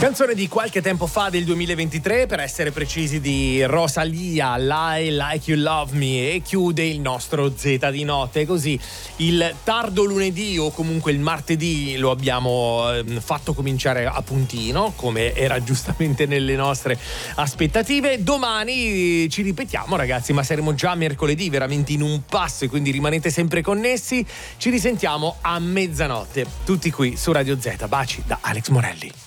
Canzone di qualche tempo fa, del 2023, per essere precisi, di Rosalia, Lie Like You Love Me, e chiude il nostro Z di notte. Così il tardo lunedì o comunque il martedì lo abbiamo fatto cominciare a puntino, come era giustamente nelle nostre aspettative. Domani ci ripetiamo, ragazzi, ma saremo già mercoledì, veramente in un passo, e quindi rimanete sempre connessi. Ci risentiamo a mezzanotte, tutti qui su Radio Z. Baci da Alex Morelli.